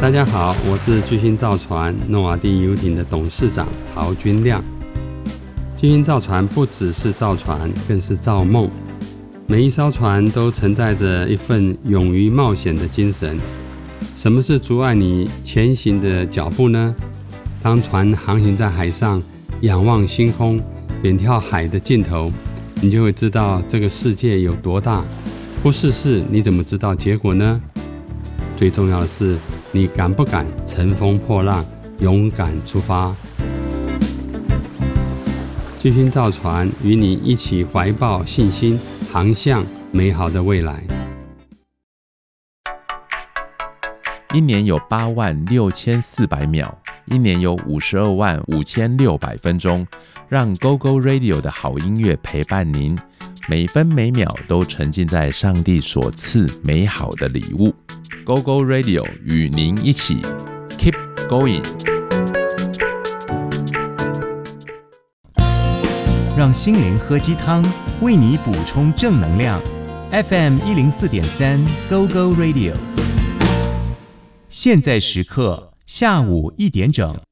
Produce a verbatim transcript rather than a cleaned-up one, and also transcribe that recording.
大家好，我是巨星造船诺瓦第游艇的董事长陶君亮。巨星造船不只是造船，更是造梦。每一艘船都承载着一份勇于冒险的精神。什么是阻碍你前行的脚步呢？当船航行在海上，仰望星空，远眺海的尽头，你就会知道这个世界有多大。不试试，你怎么知道结果呢？最重要的是，你敢不敢乘风破浪，勇敢出发？巨星造船与你一起怀抱信心，航向美好的未来。 一年有八万六千四百秒，一年有五十二万五千六百分钟，让 Go Go Radio 的好音乐陪伴您，每分每秒都沉浸在上帝所赐美好的礼物。Go Go Radio 与您一起 Keep Going， 让心灵喝鸡汤，为你补充正能量。F M 一零四点三 Go Go Radio， 现在时刻下午一点整。